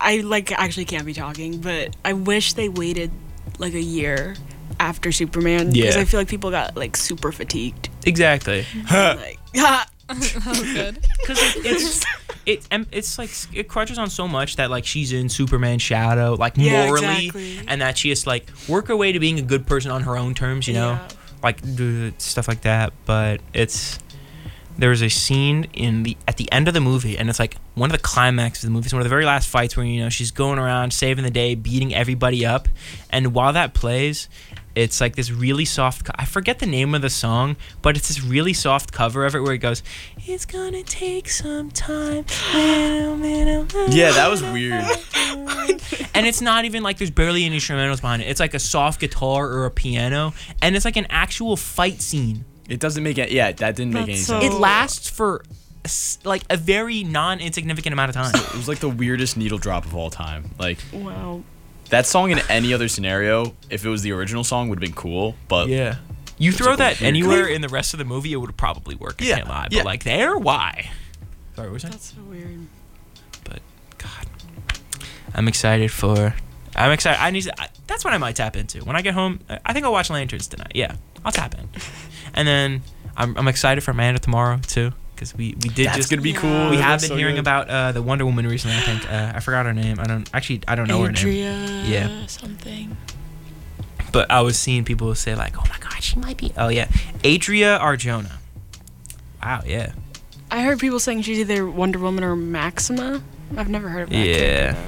I like actually can't be talking, but I wish they waited like a year after Superman because I feel like people got like super fatigued. Exactly. Like, That was good. Because it's like it crutches on so much that like she's in Superman's shadow, like Yeah, morally, exactly. and that she has to like work her way to being a good person on her own terms, you know, Yeah. like do stuff like that. But there's a scene at the end of the movie, and it's like one of the climaxes of the movie. It's one of the very last fights where, you know, she's going around saving the day, beating everybody up, and while that plays, it's like this really soft. I forget the name of the song, but it's this really soft cover of it where it goes, "It's gonna take some time." Yeah, that was weird. And it's not even like there's barely any instrumentals behind it. It's like a soft guitar or a piano, and it's like an actual fight scene. It doesn't make it. Yeah, that didn't make any That's sense. It lasts for like a very non-insignificant amount of time. It was like the weirdest needle drop of all time. Like Wow. that song in any other scenario, if it was the original song, would have been cool. But Yeah. You throw like a that weird anywhere in the rest of the movie, it would probably work. I Yeah, can't lie. yeah. But like there, why? Sorry, what was that? That's so weird. But God, I'm excited. That's what I might tap into when I get home. I think I'll watch Lanterns tonight. Yeah, I'll tap in. And then I'm excited for Man of Tomorrow too, because we did that's just gonna be Yeah. cool. we That have looks been so hearing good. about the Wonder Woman recently. I think I forgot her name. I don't know her name. Adria Yeah. something. But I was seeing people say like, "Oh my God, she might be." Oh yeah, Adria Arjona. Wow, yeah. I heard people saying she's either Wonder Woman or Maxima. I've never heard of that. Yeah. character,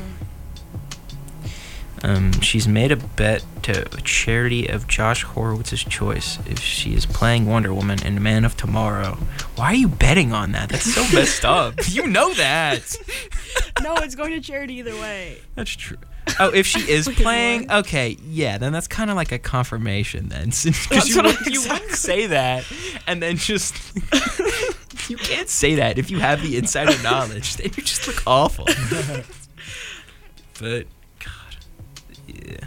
She's made a bet to a charity of Josh Horowitz's choice if she is playing Wonder Woman in Man of Tomorrow. Why are you betting on that? That's so messed up. You know that. though. No, it's going to charity either way. That's true. Oh, if she is Wait, playing, what? okay, yeah, then that's kind of like a confirmation then, because That's you what I- wouldn't exactly. say that, and then just you can't say that if you have the insider knowledge. Then you just look awful. But God, yeah.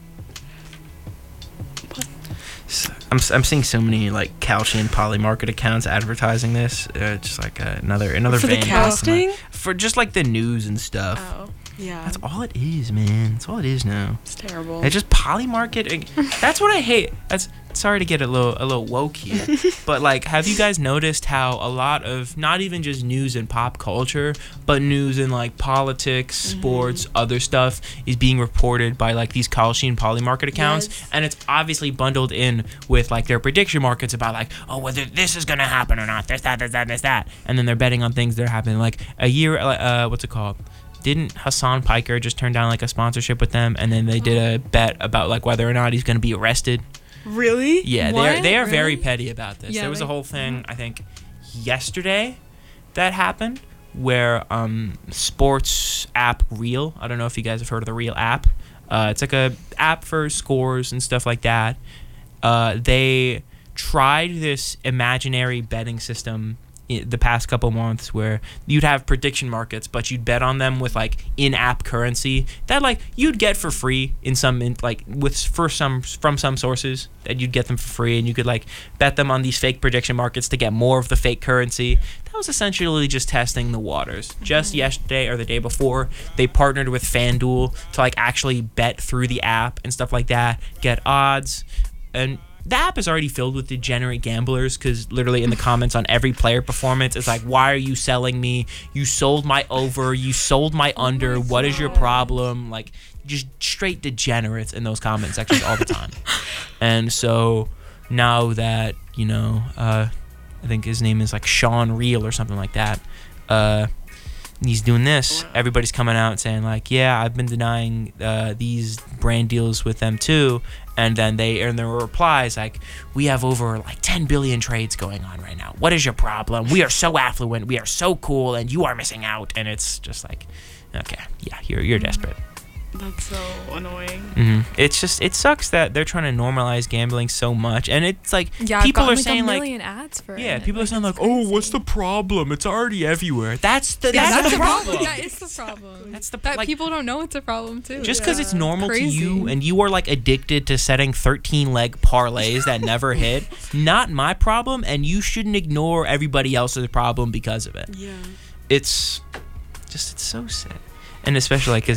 So, I'm seeing so many like Calcium Poly Market accounts advertising this. Just like another For the vein casting? for just like the news and stuff. Oh, yeah. That's all it is, man. That's all it is now. It's terrible. It's just Polymarket. That's what I hate. That's sorry to get a little woke here, but like, have you guys noticed how a lot of not even just news and pop culture, but news in like politics, sports, other stuff is being reported by like these Kalshi and Polymarket accounts, Yes. and it's obviously bundled in with like their prediction markets about like, oh, whether this is gonna happen or not, this that, and then they're betting on things that are happening. Like a year, what's it called? Didn't Hassan Piker just turn down like a sponsorship with them, and then they did a bet about like whether or not he's going to be arrested? Really? Yeah, What? they are very Really? petty about this. Yeah, There was a they- whole thing I think yesterday that happened where sports app Reel. I don't know if you guys have heard of the Reel app. It's like a app for scores and stuff like that. They tried this imaginary betting system the past couple months where you'd have prediction markets, but you'd bet on them with like in-app currency that like you'd get for free from some sources, that you'd get them for free, and you could like bet them on these fake prediction markets to get more of the fake currency. That was essentially just testing the waters. Just yesterday or the day before, they partnered with FanDuel to like actually bet through the app and stuff like that, get odds, and the app is already filled with degenerate gamblers because literally in the comments on every player performance, it's like, why are you selling me? You sold my over. You sold my under. What is your problem? Like, just straight degenerates in those comment sections all the time. And so now that, I think his name is like Sean Reel or something like that, he's doing this, everybody's coming out saying like, yeah, I've been denying these brand deals with them too. And then there were replies like, we have over like 10 billion trades going on right now. What is your problem? We are so affluent. We are so cool, and you are missing out. And it's just like, okay, yeah, you're desperate. That's so annoying. It's just, it sucks that they're trying to normalize gambling so much. And it's like, Yeah, people I've gotten, are saying a like, million ads for yeah, it. people are Like, saying like, it's oh, what's the crazy. problem? It's already everywhere. That's the problem. problem. That is the problem. That's the that like, people don't know it's a problem too. just because it's normal Crazy. to you and you are like addicted to setting 13-leg parlays that never hit, not my problem, and you shouldn't ignore everybody else's problem because of it. Yeah. It's so sad. And especially like 'cause